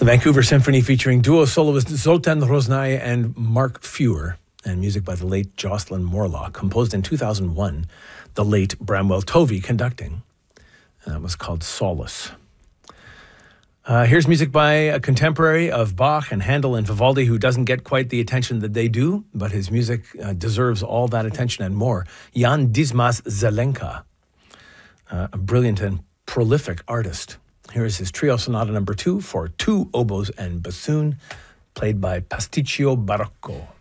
The Vancouver Symphony featuring duo soloist Zoltan Roznai and Mark Feuer, and music by the late Jocelyn Morlock, composed in 2001, the late Bramwell Tovey conducting. And that was called Solace. Here's music by a contemporary of Bach and Handel and Vivaldi who doesn't get quite the attention that they do, but his music deserves all that attention and more. Jan Dismas Zelenka, a brilliant and prolific artist. Here is his Trio Sonata No. 2 for 2 oboes and bassoon, played by Pasticcio Barocco.